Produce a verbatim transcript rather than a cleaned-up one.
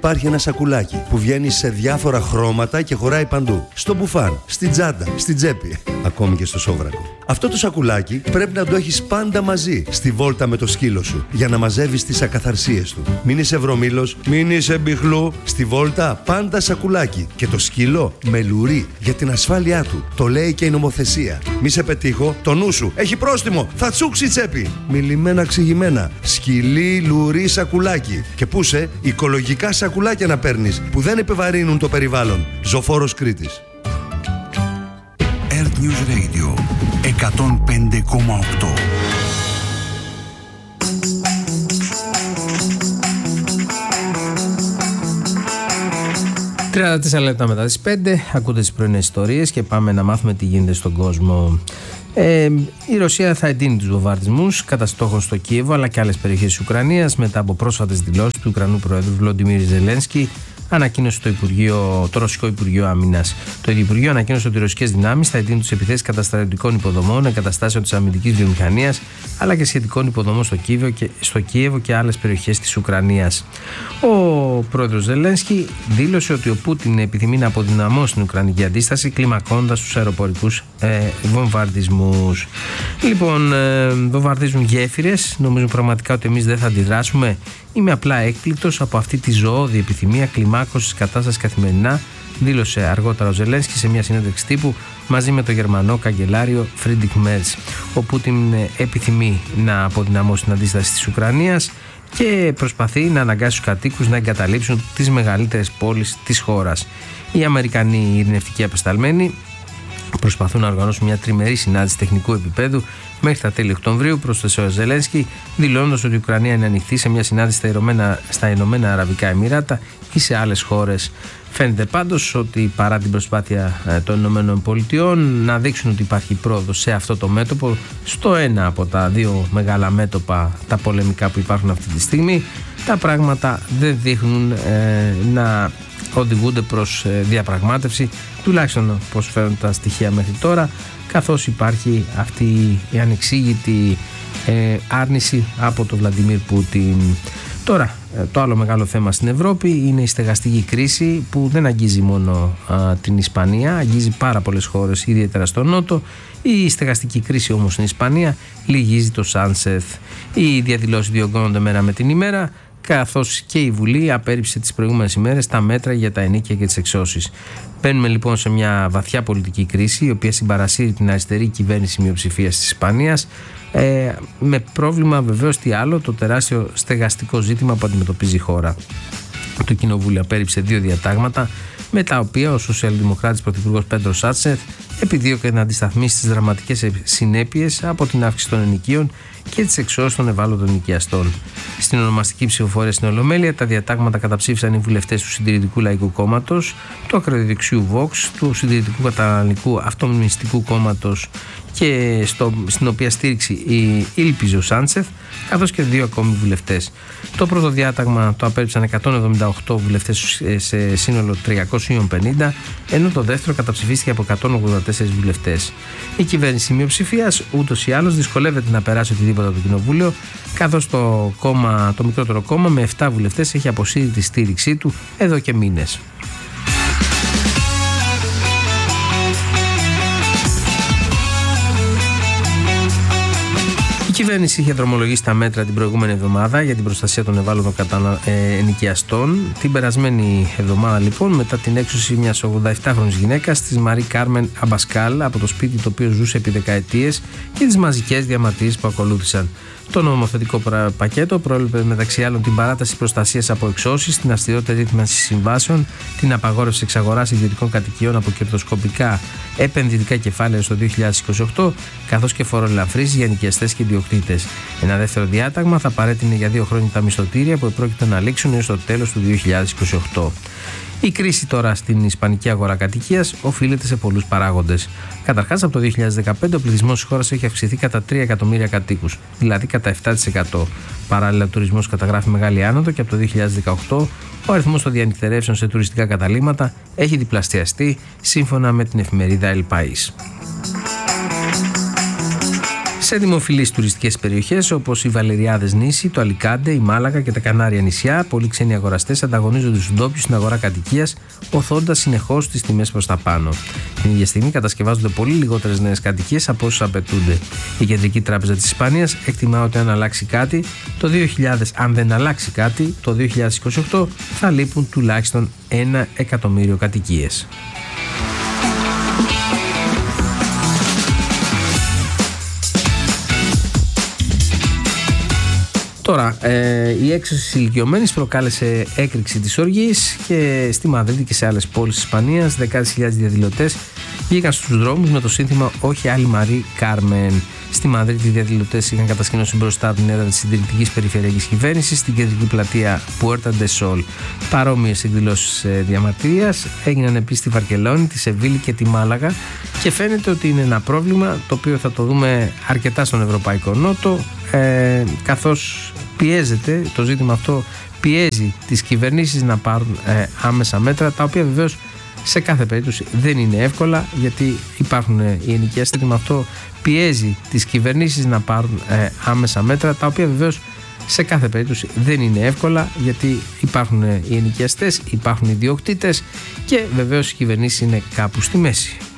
υπάρχει ένα σακουλάκι που βγαίνει σε διάφορα χρώματα και χωράει παντού. Στο μπουφάν, στην τσάντα, στην τσέπη, ακόμη και στο σόβρακο. Αυτό το σακουλάκι πρέπει να το έχεις πάντα μαζί στη βόλτα με το σκύλο σου για να μαζεύεις τις ακαθαρσίες του. Μην είσαι βρωμήλος, μην είσαι μπιχλού. Στη βόλτα πάντα σακουλάκι. Και το σκύλο με λουρί για την ασφάλειά του. Το λέει και η νομοθεσία. Μη σε πετύχω, το νου σου έχει πρόστιμο. Θα τσούξει τσέπη. Μιλημένα ξηγημένα. Σκυλί, λουρί, σακουλάκι. Και πού σε, οικολογικά σακουλάκια να παίρνεις που δεν επιβαρύνουν το περιβάλλον. Ζωφόρος Κρήτης. Earth News Radio εκατόν πέντε κόμμα οκτώ. τριάντα τέσσερα λεπτά μετά τις πέντε, ακούτε τις πρωινές ιστορίες και πάμε να μάθουμε τι γίνεται στον κόσμο. Ε, η Ρωσία θα εντείνει τους βομβαρδισμούς κατά στόχο στο Κίεβο αλλά και άλλες περιοχές της Ουκρανίας μετά από πρόσφατες δηλώσεις του Ουκρανού Προέδρου Βολοντιμίρ Ζελένσκι. Ανακοίνωσε το, Υπουργείο, το Ρωσικό Υπουργείο Άμυνας. Το ίδιο Υπουργείο ανακοίνωσε ότι οι ρωσικές δυνάμεις θα εντείνουν τις επιθέσεις κατά στρατιωτικών υποδομών, εγκαταστάσεων της αμυντικής βιομηχανίας αλλά και σχετικών υποδομών στο Κίεβο και, στο Κίεβο και άλλες περιοχές της Ουκρανίας. Ο πρόεδρος Ζελένσκι δήλωσε ότι ο Πούτιν επιθυμεί να αποδυναμώσει την ουκρανική αντίσταση κλιμακώντας τους αεροπορικούς ε, βομβαρδισμούς. Λοιπόν, ε, βομβαρδίζουν γέφυρες. Νομίζουν πραγματικά ότι εμείς δεν θα αντιδράσουμε. Είμαι απλά έκπληκτος από αυτή τη ζωώδη επιθυμία κλιμάκωσης της κατάστασης καθημερινά, δήλωσε αργότερα ο Ζελένσκι σε μια συνέντευξη τύπου μαζί με τον Γερμανό καγκελάριο Φρίντριχ Μέρτς. Ο Πούτιν επιθυμεί να αποδυναμώσει την αντίσταση της Ουκρανίας και προσπαθεί να αγκάσει τους κατοίκους να εγκαταλείψουν τις μεγαλύτερες πόλεις της χώρας. Οι Αμερικανοί ειρηνευτικοί απεσταλμένοι προσπαθούν να οργανώσουν μια τριμερή συνάντηση τεχνικού επίπεδου μέχρι τα τέλη Οκτωβρίου, πρόσθεσε ο Ζελένσκι, δηλώνοντας ότι η Ουκρανία είναι ανοιχτή σε μια συνάντηση στα Ηνωμένα, στα Ηνωμένα Αραβικά Εμιράτα ή σε άλλες χώρες. Φαίνεται πάντως ότι παρά την προσπάθεια των Ηνωμένων Πολιτειών να δείξουν ότι υπάρχει πρόοδος σε αυτό το μέτωπο, στο ένα από τα δύο μεγάλα μέτωπα, τα πολεμικά που υπάρχουν αυτή τη στιγμή, τα πράγματα δεν δείχνουν ε, να οδηγούνται προς ε, διαπραγμάτευση, τουλάχιστον πώς φαίνονται τα στοιχεία μέχρι τώρα, καθώς υπάρχει αυτή η ανεξήγητη ε, άρνηση από τον Βλαντιμίρ Πούτιν. Τώρα, το άλλο μεγάλο θέμα στην Ευρώπη είναι η στεγαστική κρίση που δεν αγγίζει μόνο α, την Ισπανία, αγγίζει πάρα πολλές χώρες, ιδιαίτερα στο νότο. Η στεγαστική κρίση όμως στην Ισπανία λυγίζει το Σάνσεθ. Οι διαδηλώσεις διωγγώνονται μέρα με την ημέρα, καθώς και η Βουλή απέρριψε τις προηγούμενες ημέρες τα μέτρα για τα ενοίκια και τις εξώσεις. Μπαίνουμε λοιπόν σε μια βαθιά πολιτική κρίση, η οποία συμπαρασύρει την αριστερή κυβέρνηση μειοψηφίας της Ισπανίας, ε, με πρόβλημα βεβαίως τι άλλο, το τεράστιο στεγαστικό ζήτημα που αντιμετωπίζει η χώρα. Το Κοινοβούλιο απέρριψε δύο διατάγματα, με τα οποία ο σοσιαλδημοκράτης πρωθυπουργός Πέντρο Σάντσεθ επιδίωκε να αντισταθμίσει τις δραματικές συνέπειες από την αύξηση των ενοικίων και τις εξώσεις των ευάλωτων ενοικιαστών. Στην ονομαστική ψηφοφορία στην Ολομέλεια, τα διατάγματα καταψήφισαν οι βουλευτές του Συντηρητικού Λαϊκού Κόμματος, του ακροδεξιού Vox, του Συντηρητικού Καταλανικού Αυτομιστικού Κόμματος και στο, στην οποία στήριξη η, ήλπιζε ο Σάντσεθ, καθώς και δύο ακόμη βουλευτές. Το πρώτο διάταγμα το απέρριψαν εκατόν εβδομήντα οκτώ βουλευτές σε σύνολο τριακόσιους πενήντα, ενώ το δεύτερο καταψηφίστηκε από εκατόν ογδόντα τέσσερις βουλευτές. Η κυβέρνηση μειοψηφίας ούτως ή άλλως δυσκολεύεται να περάσει οτιδήποτε από το Κοινοβούλιο, καθώς το, κόμμα, το μικρότερο κόμμα με επτά βουλευτές έχει αποσύρει τη στήριξή του εδώ και μήνες. Η κυβέρνηση είχε δρομολογήσει τα μέτρα την προηγούμενη εβδομάδα για την προστασία των ευάλωτων κατανα... ε, ενοικιαστών. Την περασμένη εβδομάδα, λοιπόν, μετά την έξωση μιας ογδοεπτάχρονης γυναίκας, της Μαρή Κάρμεν Αμπασκάλ, από το σπίτι το οποίο ζούσε επί δεκαετίες, και τις μαζικές διαμαρτυρίες που ακολούθησαν. Το νομοθετικό πακέτο προέβλεπε μεταξύ άλλων την παράταση προστασίας από εξώσεις, την αυστηρότερη ρύθμιση συμβάσεων, την απαγόρευση εξαγοράς ιδιωτικών κατοικιών από κερδοσκοπικά επενδυτικά κεφάλαια στο δύο χιλιάδες είκοσι οκτώ, καθώς και φοροελαφρύνσεις για νοικιαστές και ιδιοκτήτες. Ένα δεύτερο διάταγμα θα παρέτεινε για δύο χρόνια τα μισθωτήρια που επρόκειτο να λήξουν έως το τέλος του δύο χιλιάδες είκοσι οκτώ. Η κρίση τώρα στην ισπανική αγορά κατοικίας οφείλεται σε πολλούς παράγοντες. Καταρχάς, από το δύο χιλιάδες δεκαπέντε ο πληθυσμός της χώρας έχει αυξηθεί κατά τρία εκατομμύρια κατοίκους, δηλαδή κατά επτά τοις εκατό. Παράλληλα, ο τουρισμός καταγράφει μεγάλη άνοδο και από το δύο χιλιάδες δεκαοκτώ ο αριθμός των διανυκτερεύσεων σε τουριστικά καταλύματα έχει διπλασιαστεί, σύμφωνα με την εφημερίδα El País. Σε δημοφιλείς τουριστικές περιοχές όπως οι Βαλεριάδες νήσι, το Αλικάντε, η Μάλαγα και τα Κανάρια νησιά, πολλοί ξένοι αγοραστές ανταγωνίζονται τους ντόπιους στην αγορά κατοικίας, οθώντας συνεχώς τις τιμές προς τα πάνω. Την ίδια στιγμή κατασκευάζονται πολύ λιγότερες νέες κατοικίες από όσους απαιτούνται. Η Κεντρική Τράπεζα της Ισπανίας εκτιμά ότι αν αλλάξει κάτι, το δύο χιλιάδες, αν δεν αλλάξει κάτι, το δύο χιλιάδες είκοσι οκτώ θα λείπουν τουλάχιστον ένα εκατομμύριο κατοικίες. Τώρα, ε, η έξωση της ηλικιωμένης προκάλεσε έκρηξη της οργής και στη Μαδρίτη και σε άλλες πόλεις της Ισπανίας δεκάδες χιλιάδες διαδηλωτές βγήκαν στους δρόμους με το σύνθημα «Όχι άλλη Μαρή Κάρμεν». Στη Μαδρίτη οι διαδηλωτές είχαν κατασκηνώσει μπροστά από την έδρα της συντηρητικής περιφερειακής κυβέρνησης στην κεντρική πλατεία Puerta de Sol. Παρόμοιες εκδηλώσεις διαμαρτυρίας έγιναν επίσης στη Βαρκελόνη, τη Σεβίλη και τη Μάλαγα και φαίνεται ότι είναι ένα πρόβλημα το οποίο θα το δούμε αρκετά στον Ευρωπαϊκό Νότο, ε, καθώς πιέζεται το ζήτημα αυτό, πιέζει τις κυβερνήσεις να πάρουν ε, άμεσα μέτρα, τα οποία βεβαίως σε κάθε περίπτωση δεν είναι εύκολα, γιατί υπάρχουν οι ενοικιαστές. Με αυτό πιέζει τις κυβερνήσεις να πάρουν ε, άμεσα μέτρα, τα οποία βεβαίως σε κάθε περίπτωση δεν είναι εύκολα, γιατί υπάρχουν οι ενοικιαστές, υπάρχουν οι ιδιοκτήτες και βεβαίως οι κυβερνήσεις είναι κάπου στη μέση.